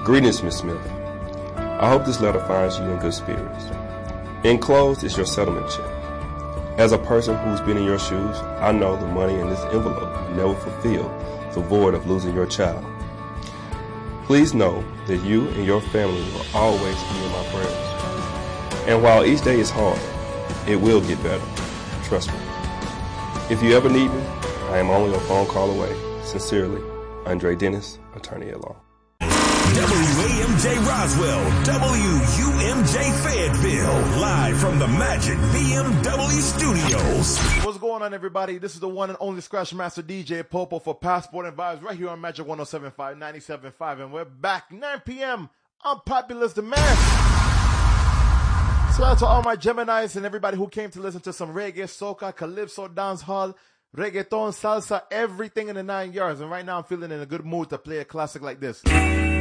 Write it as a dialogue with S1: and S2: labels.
S1: Greetings, Miss Smith. I hope this letter finds you in good spirits. Enclosed is your settlement check. As a person who's been in your shoes, I know the money in this envelope will never fulfill the void of losing your child. Please know that you and your family will always be in my prayers. And while each day is hard, it will get better. Trust me. If you ever need me, I am only a phone call away. Sincerely, Andre Dennis, Attorney at Law.
S2: WAMJ Roswell, WUMJ Fayetteville, live from the Magic BMW Studios.
S3: What's going on, everybody? This is the one and only Scratch Master DJ Popo for Passport and Vibes right here on Magic 107.5, 97.5, and we're back 9 p.m. on Populous Demand. So out to all my Geminis and everybody who came to listen to some reggae, soca, calypso, dancehall, reggaeton, salsa, everything in the 9 yards. And right now I'm feeling in a good mood to play a classic like this.